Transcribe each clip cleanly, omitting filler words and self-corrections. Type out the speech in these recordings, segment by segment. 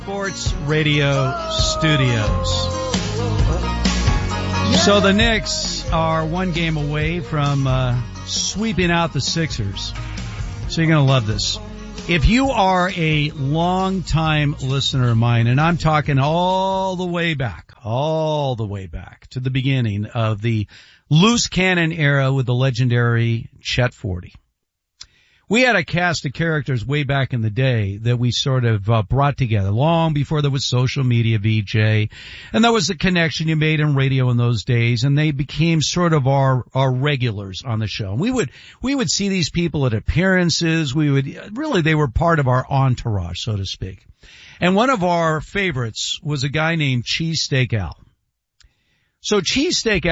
Sports Radio Studios. So the Knicks are one game away from sweeping out the Sixers. So you're going to love this. If you are a long-time listener of mine, and I'm talking all the way back to the beginning of the loose cannon era with the legendary Chet Forte. We had a cast of characters way back in the day that we sort of brought together long before there was social media, VJ. And that was the connection you made in radio in those days. And they became sort of our regulars on the show. And we would see these people at appearances. They were part of our entourage, so to speak. And one of our favorites was a guy named Cheesesteak Al. So Cheesesteak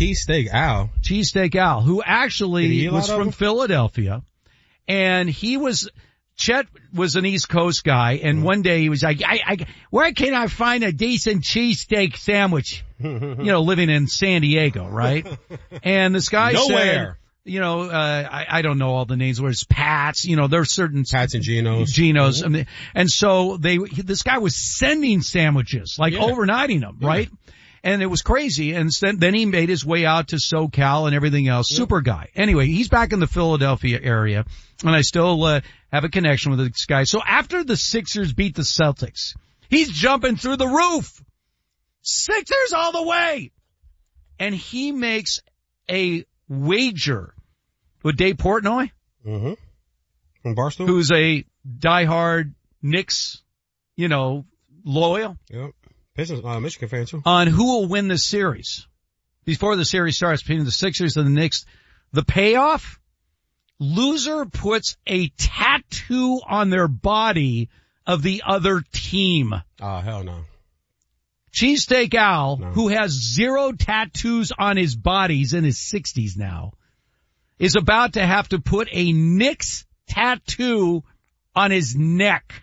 Al, who actually was from Philadelphia. And Chet was an East Coast guy, and one day he was like, where can I find a decent cheesesteak sandwich? Living in San Diego, right? And this guy said, I don't know all the names, where it's Pat's, there's certain Pat's and Geno's. Mm-hmm. And so this guy was sending sandwiches, overnighting them, right? And it was crazy. And then he made his way out to SoCal and everything else. Yep. Super guy. Anyway, he's back in the Philadelphia area, and I still have a connection with this guy. So after the Sixers beat the Celtics, he's jumping through the roof. Sixers all the way. And he makes a wager with Dave Portnoy. Mm-hmm. From Barstool. Who's a diehard Knicks, loyal. Yep. Michigan fan too. On who will win this series. Before the series starts between the Sixers and the Knicks, the payoff, loser puts a tattoo on their body of the other team. Oh, hell no. Cheesesteak Al, who has 0 tattoos on his body, he's in his 60s now, is about to have to put a Knicks tattoo on his neck.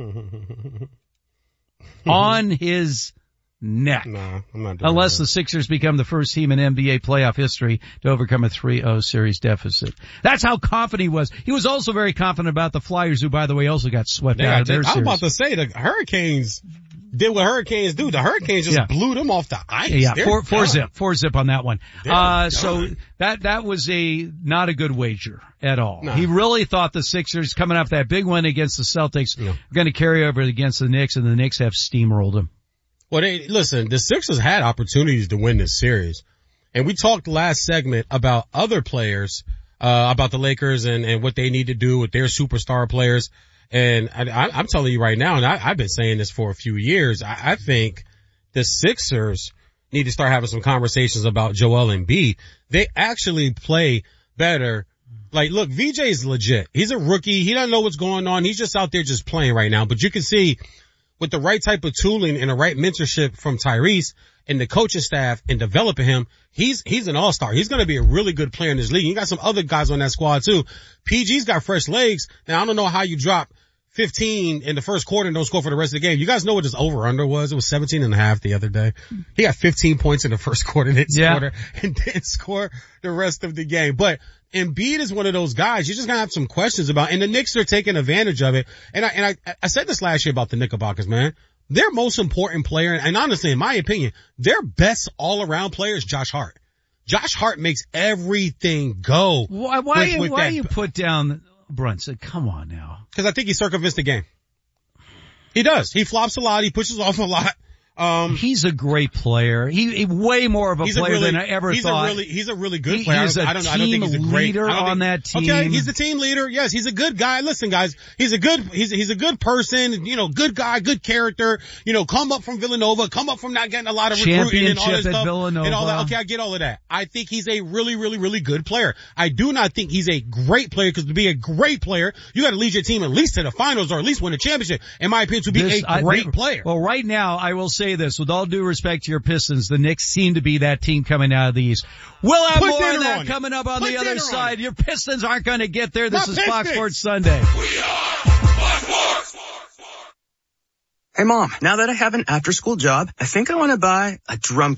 On his neck. No, I'm not doing Unless that. the Sixers become the first team in NBA playoff history to overcome a 3-0 series deficit. That's how confident he was. He was also very confident about the Flyers, who, by the way, also got swept out of their series. I was about to say, the Hurricanes did what Hurricanes do. The Hurricanes just blew them off the ice. Yeah, four zip on that one. So that was not a good wager at all. No. He really thought the Sixers, coming off that big win against the Celtics, were going to carry over against the Knicks, and the Knicks have steamrolled them. Well, the Sixers had opportunities to win this series. And we talked last segment about other players, about the Lakers and what they need to do with their superstar players. And I'm telling you right now, and I've been saying this for a few years, I think the Sixers need to start having some conversations about Joel Embiid. They actually play better. Like, look, VJ is legit. He's a rookie. He doesn't know what's going on. He's just out there just playing right now. But you can see with the right type of tooling and the right mentorship from Tyrese and the coaching staff and developing him, he's an all-star. He's going to be a really good player in this league. You got some other guys on that squad too. PG's got fresh legs. Now, I don't know how you drop 15 in the first quarter and don't score for the rest of the game. You guys know what his over-under was? It was 17.5 the other day. He got 15 points in the first quarter, and didn't score the rest of the game. But Embiid is one of those guys you're just going to have some questions about, and the Knicks are taking advantage of it. And I said this last year about the Knickerbockers, man. Their most important player, and honestly, in my opinion, their best all-around player is Josh Hart. Josh Hart makes everything go. Why you put down Brunson? Come on now. Because I think he circumvents the game. He does. He flops a lot. He pushes off a lot. He's a great player. He way more of a player than I ever thought. He's a really good player. He's a team leader on that team. Okay, he's the team leader. Yes, he's a good guy. Listen, guys, he's a good person. Good guy, good character. Come up from Villanova, come up from not getting a lot of recruiting and all this stuff Villanova. and all that. Okay, I get all of that. I think he's a really, really, really good player. I do not think he's a great player, because to be a great player, you got to lead your team at least to the finals or at least win a championship. In my opinion, to be a great player. Well, right now, I will say this, with all due respect to your Pistons, the Knicks seem to be that team coming out of the East. We'll have more of that coming up on the other side. Your Pistons aren't going to get there. This is Fox Sports Sunday. We are Fox Sports. Hey Mom, now that I have an after-school job, I think I want to buy a drum kit.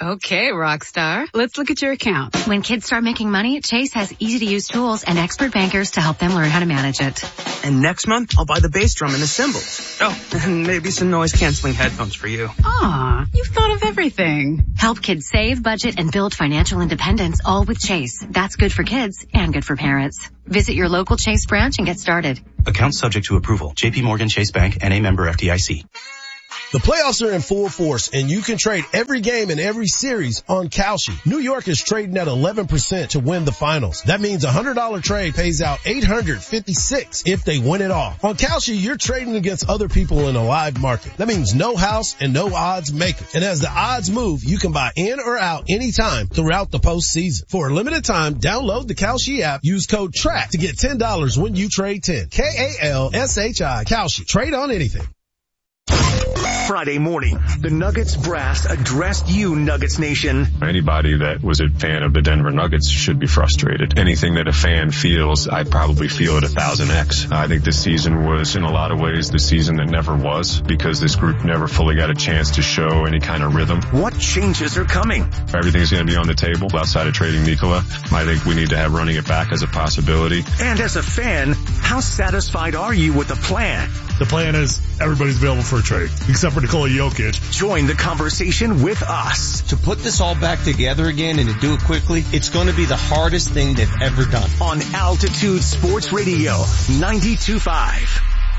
Okay, Rockstar. Let's look at your account. When kids start making money, Chase has easy-to-use tools and expert bankers to help them learn how to manage it. And next month, I'll buy the bass drum and the cymbals. Oh, and maybe some noise-canceling headphones for you. Aw, you've thought of everything. Help kids save, budget, and build financial independence, all with Chase. That's good for kids and good for parents. Visit your local Chase branch and get started. Account subject to approval. JP Morgan Chase Bank, N.A. member FDIC. The playoffs are in full force, and you can trade every game in every series on Kalshi. New York is trading at 11% to win the finals. That means a $100 trade pays out $856 if they win it all. On Kalshi, you're trading against other people in a live market. That means no house and no odds makers. And as the odds move, you can buy in or out anytime throughout the postseason. For a limited time, download the Kalshi app. Use code TRACK to get $10 when you trade 10. Kalshi. Kalshi. Trade on anything. Friday morning, the Nuggets brass addressed you, Nuggets Nation. Anybody that was a fan of the Denver Nuggets should be frustrated. Anything that a fan feels, I probably feel at 1000x. I think this season was, in a lot of ways, the season that never was, because this group never fully got a chance to show any kind of rhythm. What changes are coming? Everything's going to be on the table outside of trading Nikola. I think we need to have running it back as a possibility. And as a fan, how satisfied are you with the plan? The plan is everybody's available for a trade, except for Nikola Jokic. Join the conversation with us. To put this all back together again and to do it quickly, it's going to be the hardest thing they've ever done. On Altitude Sports Radio 92.5.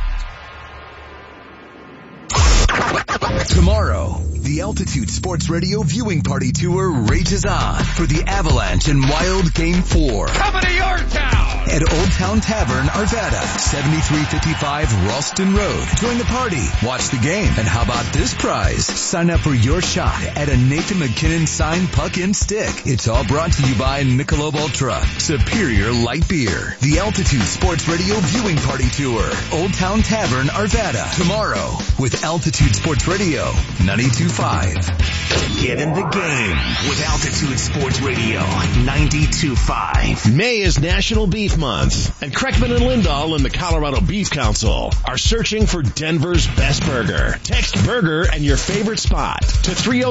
Tomorrow, the Altitude Sports Radio viewing party tour rages on for the Avalanche and Wild Game 4. Coming to your town! At Old Town Tavern, Arvada, 7355 Ralston Road. Join the party, watch the game, and how about this prize? Sign up for your shot at a Nathan McKinnon signed puck and stick. It's all brought to you by Michelob Ultra, Superior Light Beer. The Altitude Sports Radio viewing party tour, Old Town Tavern, Arvada. Tomorrow, with Altitude Sports Radio 92.5. Get in the game with Altitude Sports Radio 92.5. May is National Beef Month, and Kreckman and Lindahl and the Colorado Beef Council are searching for Denver's best burger. Text burger and your favorite spot to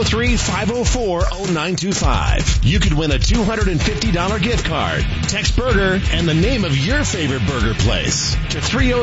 303-504-0925. You could win a $250 gift card. Text burger and the name of your favorite burger place to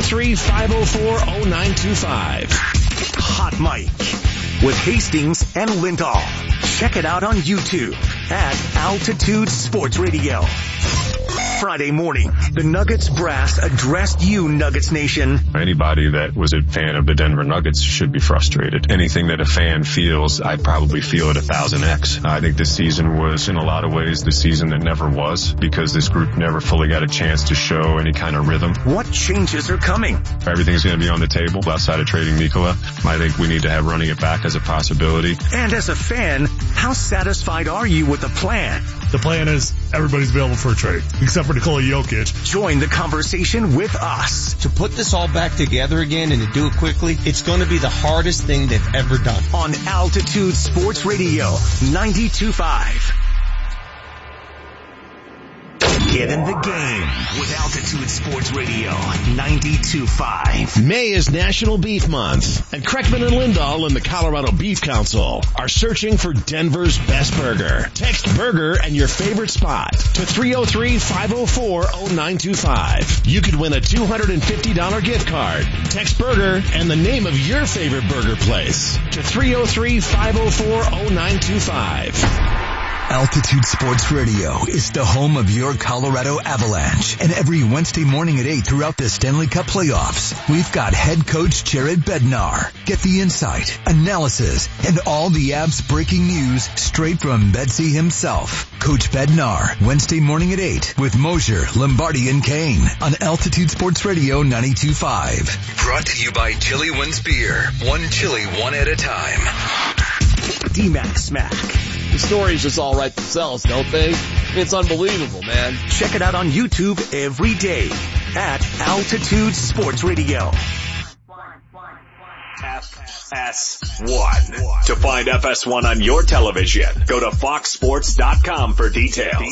303-504-0925. Hot Mike with Hastings and Lindahl. Check it out on YouTube at Altitude Sports Radio. Friday morning, the Nuggets brass addressed you, Nuggets Nation. Anybody that was a fan of the Denver Nuggets should be frustrated. Anything that a fan feels, I probably feel at 1000x. I think this season was, in a lot of ways, the season that never was, because this group never fully got a chance to show any kind of rhythm. What changes are coming? Everything's going to be on the table outside of trading Nikola. I think we need to have running it back as a possibility. And as a fan, how satisfied are you with the plan? The plan is everybody's available for a trade, except for Nikola Jokic. Join the conversation with us. To put this all back together again and to do it quickly, it's going to be the hardest thing they've ever done. On Altitude Sports Radio 92.5. Get in the game with Altitude Sports Radio 92.5. May is National Beef Month, and Kreckman and Lindahl and the Colorado Beef Council are searching for Denver's best burger. Text burger and your favorite spot to 303-504-0925. You could win a $250 gift card. Text burger and the name of your favorite burger place to 303-504-0925. Altitude Sports Radio is the home of your Colorado Avalanche. And every Wednesday morning at 8 throughout the Stanley Cup playoffs, we've got head coach Jared Bednar. Get the insight, analysis, and all the Avs breaking news straight from Bedsy himself. Coach Bednar, Wednesday morning at 8 with Mosier, Lombardi, and Kane on Altitude Sports Radio 92.5. Brought to you by Chili Wins Beer. One chili, one at a time. D-Mac Smack. The stories just all write themselves, don't they? It's unbelievable, man. Check it out on YouTube every day at Altitude Sports Radio. FS1. To find FS1 on your television, go to foxsports.com for details.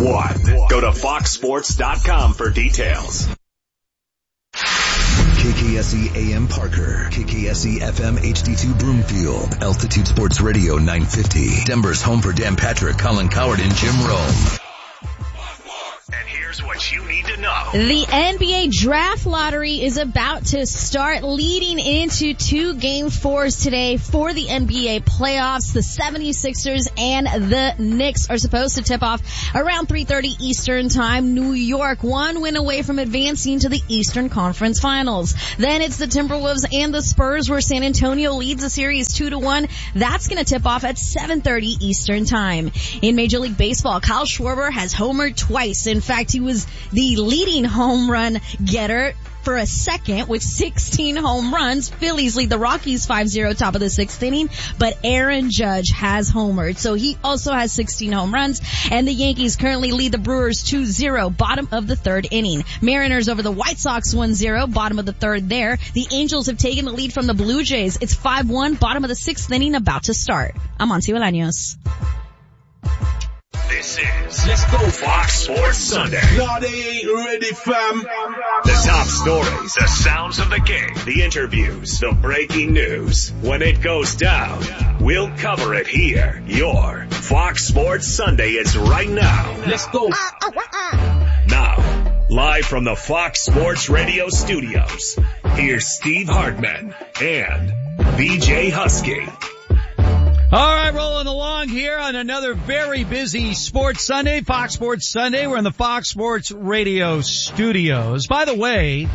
FS1. Go to foxsports.com for details. KKSE AM Parker, KKSE FM HD2 Broomfield, Altitude Sports Radio 950, Denver's home for Dan Patrick, Colin Coward, and Jim Rome. And here's what you need to know. The NBA draft lottery is about to start, leading into 2 Game 4s today for the NBA playoffs. The 76ers and the Knicks are supposed to tip off around 3:30 Eastern time. New York 1 win away from advancing to the Eastern Conference Finals. Then it's the Timberwolves and the Spurs, where San Antonio leads the series 2-1. That's going to tip off at 7:30 Eastern time. In Major League Baseball, Kyle Schwarber has homered twice. In fact, he was the leading home run getter for a second with 16 home runs. Phillies lead the Rockies 5-0 top of the 6th inning, but Aaron Judge has homered, so he also has 16 home runs. And the Yankees currently lead the Brewers 2-0 bottom of the 3rd inning. Mariners over the White Sox 1-0 bottom of the 3rd there. The Angels have taken the lead from the Blue Jays. It's 5-1 bottom of the 6th inning about to start. I'm Monty Bolaños. This is Let's Go Fox Sports Sunday. No, they ain't ready, fam. The top stories, the sounds of the game, the interviews, the breaking news. When it goes down, we'll cover it here. Your Fox Sports Sunday is right now. Let's go. Now, live from the Fox Sports Radio studios, here's Steve Hartman and VJ Husky. All right, rolling along here on another very busy Sports Sunday, Fox Sports Sunday. We're in the Fox Sports Radio studios. By the way,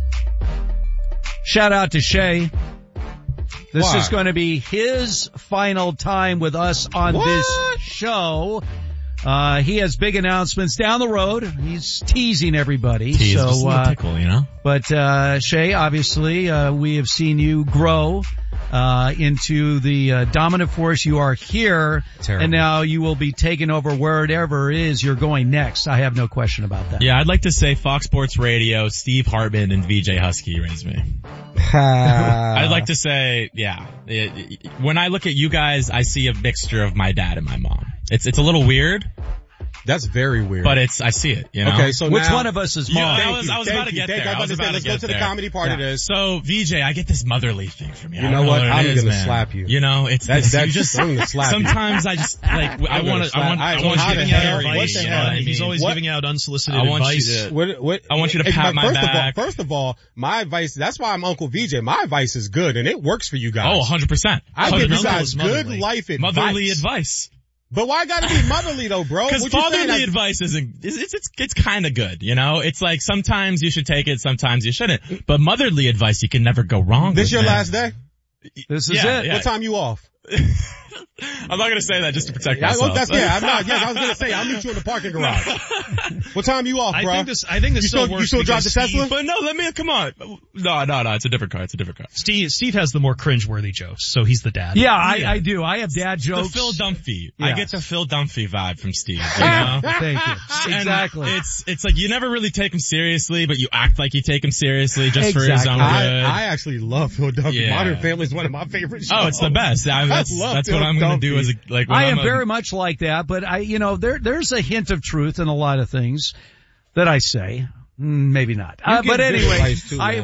shout out to Shay. This is going to be his final time with us on this show. He has big announcements down the road. He's teasing everybody. Just a little tickle, you know? But, Shay, obviously, we have seen you grow into the dominant force you are here. Terrible. And now you will be taking over wherever it is you're going next. I have no question about that. Yeah, I'd like to say Fox Sports Radio, Steve Hartman, and VJ Husky raised me. I'd like to say, yeah. When I look at you guys, I see a mixture of my dad and my mom. It's a little weird. That's very weird. But I see it, you know? Okay, so which now, one of us is mom? I was about to get there. Let's go to the comedy part of this. So, VJ, I get this motherly thing from you. You know what? I'm gonna slap you. You know, I'm gonna slap you. Sometimes I just, like, I want giving out advice. He's always giving out unsolicited advice. I want you to pat my back. First of all, my advice, that's why I'm Uncle VJ. My advice is good and it works for you guys. Oh, 100%. I give you guys good life advice. Motherly advice. But why gotta be motherly though, bro? Because fatherly advice it's kinda good, you know? It's like sometimes you should take it, sometimes you shouldn't. But motherly advice, you can never go wrong with. This your last day? This is it. Yeah. What time you off? I'm not gonna say that just to protect myself. I was gonna say, I'll meet you in the parking garage. What time you off, bro? I think this still works. You still drive the Tesla? But no, come on. No, it's a different car. Steve has the more cringeworthy jokes, so he's the dad. Yeah, I do. I have dad jokes. The Phil Dunphy. Yeah. I get the Phil Dunphy vibe from Steve, you know? Thank you. Exactly. It's like you never really take him seriously, but you act like you take him seriously just for his own good. I actually love Phil Dunphy. Yeah. Modern Family is one of my favorite shows. Oh, it's the best. That's what I'm going to do as I am very much like that, but there's a hint of truth in a lot of things that I say. Maybe not. But anyway, I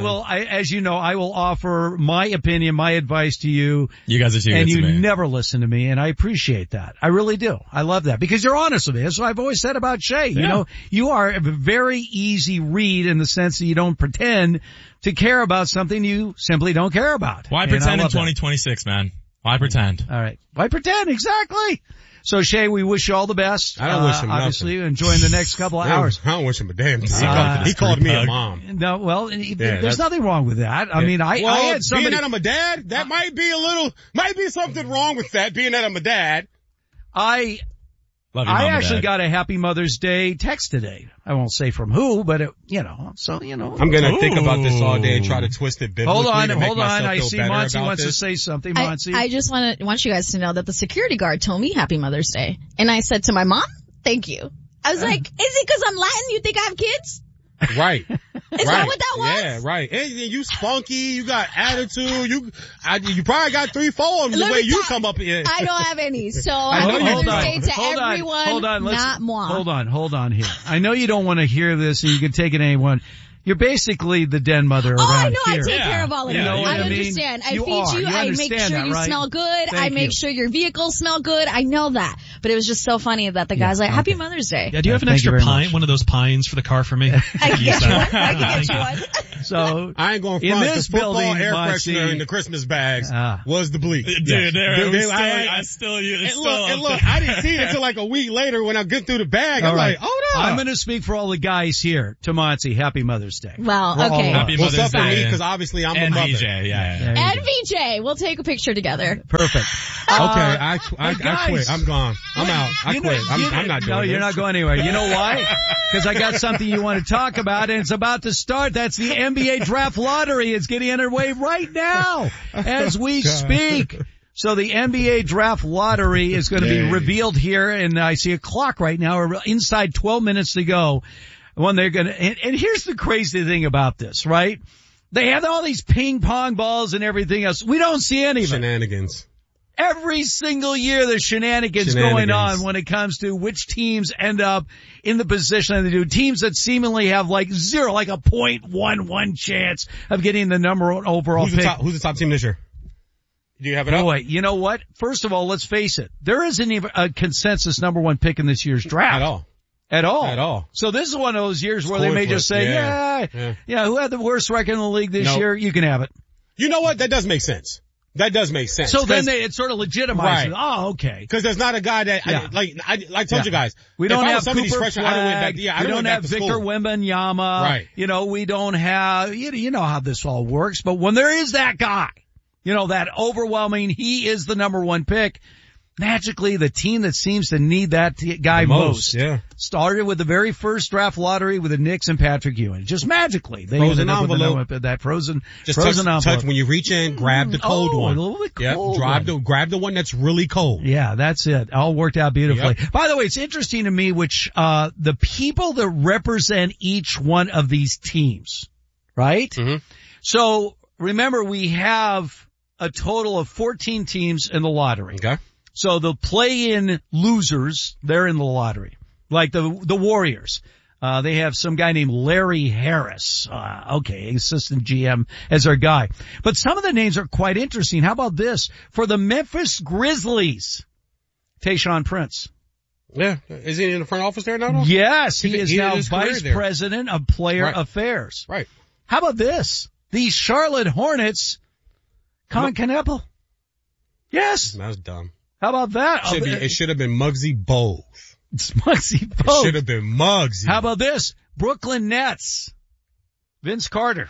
will offer my opinion, my advice to you. You guys are too and good to me. You never listen to me, and I appreciate that. I really do. I love that because you're honest with me. That's what I've always said about Shay. Yeah. You know, you are a very easy read in the sense that you don't pretend to care about something you simply don't care about. Why pretend in 2026, man? Why pretend? All right. Why pretend? Exactly. So, Shay, we wish you all the best. I don't wish him obviously, enjoying the next couple of hours. I don't wish him a damn thing. He called me a mom. No, well, there's nothing wrong with that. Yeah. I mean, I had somebody... Being that I'm a dad, that might be something wrong with that, being that I'm a dad. I actually got a Happy Mother's Day text today. I won't say from who, but I'm gonna think about this all day and try to twist it biblically. Hold on. I see Monty wants to say something. Monty. I just want you guys to know that the security guard told me Happy Mother's Day. And I said to my mom, thank you. I was like, is it cause I'm Latin? You think I have kids? Right. Is that what that was? Yeah, right. And you spunky, you got attitude, you probably got 3-4 of them the way you come up here. I don't have any, so Happy Mother's Day to everyone, not moi. Hold on here. I know you don't want to hear this and you can take it anyone. You're basically the den mother around I know. here. I take care of all of you. I understand. I feed you. I make sure you smell good. I make sure your vehicles smell good. I know that. But it was just so funny that the guy's like, Happy Mother's Day. Yeah, do you have an extra pine, one of those pines for the car for me? I can get you one. I can get you one. So I ain't going to front this football air freshener in the Christmas bags was the bleak. Dude, I still use it. Look, I didn't see it until like a week later when I get through the bag. I'm like, oh no. I'm going to speak for all the guys here. To Monty, Happy Mother's Day. Well, okay. Happy Mother's Day. For me, because obviously I'm a mother. VJ, And VJ. We'll take a picture together. Perfect. Okay, I quit. I'm gone. I'm out. I quit. I'm not doing No, this. you're not going anywhere. You know why? Because I got something you want to talk about, and it's about to start. That's the NBA Draft Lottery. It's getting underway right now as we speak. So the NBA Draft Lottery is going to be revealed here, and I see a clock right now, inside 12 minutes to go. When they're going to, and here's the crazy thing about this, right? They have all these ping pong balls and everything else. We don't see any of it. Shenanigans. Every single year there's shenanigans going on when it comes to which teams end up in the position that they do. Teams that seemingly have like a 0.11 chance of getting the number one overall pick. Who's the top team this year? Do you have it up? Boy, you know what? First of all, let's face it. There isn't even a consensus number one pick in this year's draft. At all. So this is one of those years where they may just say, who had the worst record in the league this year? You can have it. You know what? That does make sense. So then it sort of legitimizes. Right. Oh, okay. Because there's not a guy that, I told you guys. We don't have some of these Cooper freshmen, Flagg. We don't have Victor Wembanyama. Right. We don't have, you know how this all works. But when there is that guy, that overwhelming, he is the number one pick. Magically, the team that seems to need that guy most started with the very first draft lottery with the Knicks and Patrick Ewing. Just magically. They frozen envelope. That frozen envelope. Touch when you reach in, grab the cold one. A little bit cold. Grab the one that's really cold. Yeah, that's it. All worked out beautifully. Yep. By the way, it's interesting to me which, the people that represent each one of these teams, right? Mm-hmm. So remember, we have a total of 14 teams in the lottery. Okay. So the play-in losers, they're in the lottery. Like the Warriors. They have some guy named Larry Harris. Assistant GM as their guy. But some of the names are quite interesting. How about this? For the Memphis Grizzlies, Tayshaun Prince. Yeah. Is he in the front office there now? Yes. He is now vice president of player affairs. Right. How about this? The Charlotte Hornets, Colin Kneppel. Yes. That's dumb. How about that? It should have been Muggsy Bogues. It's Muggsy Bogues. It should have been Muggsy. How about this? Brooklyn Nets, Vince Carter.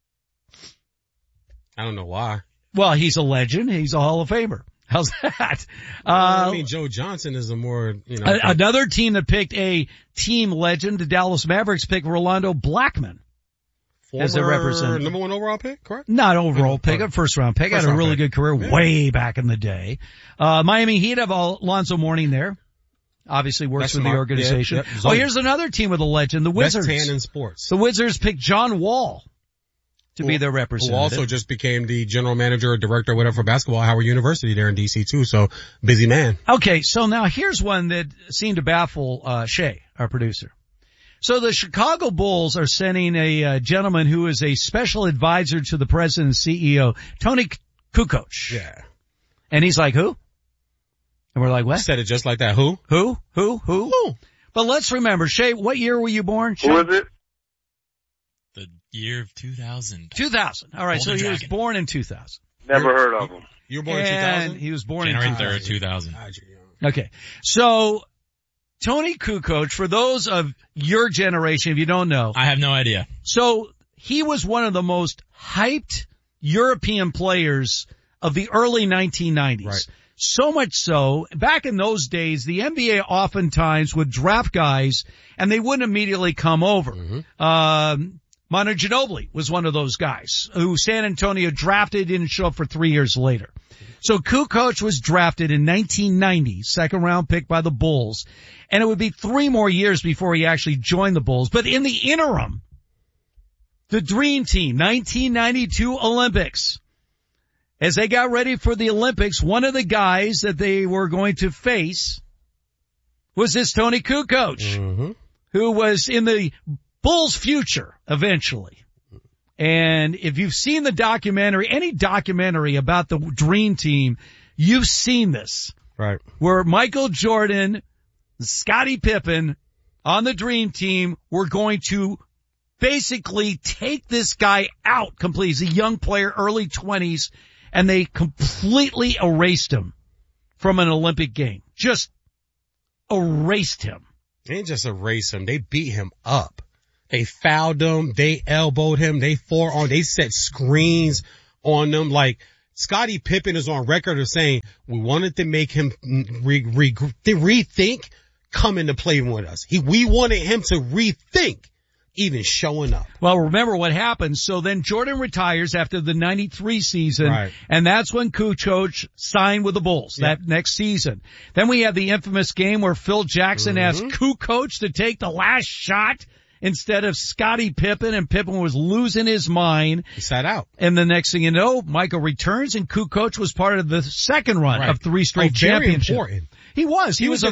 I don't know why. Well, he's a legend. He's a Hall of Famer. How's that? Joe Johnson is a more, another team that picked a team legend. The Dallas Mavericks picked Rolando Blackman. As a representative. Number one overall pick, correct? Not overall pick, a first round pick. Had a really good career way back in the day. Miami Heat have Alonzo Mourning there. Obviously works with the organization. Yeah, here's another team with a legend, the Wizards. Best tan in sports. The Wizards picked John Wall to be their representative. Who also just became the general manager or director or whatever for basketball at Howard University there in DC too. So busy man. Okay. So now here's one that seemed to baffle, Shay, our producer. So the Chicago Bulls are sending a gentleman who is a special advisor to the president and CEO, Tony Kukoc. Yeah. And he's like, who? And we're like, what? Said it just like that. Who? Who? But let's remember, Shay, what year were you born? Shay? Who is it? The year of 2000. 2000. All right. Golden He Dragon. was born in 2000. Never heard of him. You were born in 2000? He was born January in 2000. 3rd, 2000. Okay. So Tony Kukoc, for those of your generation, if you don't know. I have no idea. So he was one of the most hyped European players of the early 1990s. Right. So much so, back in those days, the NBA oftentimes would draft guys and they wouldn't immediately come over. Mm-hmm. Manu Ginobili was one of those guys who San Antonio drafted, didn't show up for 3 years later. So Kukoc was drafted in 1990, second round pick by the Bulls, and it would be 3 more years before he actually joined the Bulls. But in the interim, the Dream Team, 1992 Olympics, as they got ready for the Olympics, one of the guys that they were going to face was this Tony Kukoc, mm-hmm. who was in the Bulls' future eventually. And if you've seen the documentary, any documentary about the Dream Team, you've seen this. Right. Where Michael Jordan, Scottie Pippen on the Dream Team were going to basically take this guy out completely. He's a young player, early 20s, and they completely erased him from an Olympic game. Just erased him. They didn't just erase him. They beat him up. They fouled him. They elbowed him. They forearmed. They set screens on them. Like, Scottie Pippen is on record of saying, we wanted to make him rethink coming to play with us. We wanted him to rethink even showing up. Well, remember what happened. So then Jordan retires after the 93 season. Right. And that's when Kukoc signed with the Bulls that next season. Then we have the infamous game where Phil Jackson asked Kukoc to take the last shot instead of Scottie Pippen, and Pippen was losing his mind. He sat out. And the next thing you know, Michael returns, and Kukoc was part of the second run of 3 straight championships. Very important. He was. He was a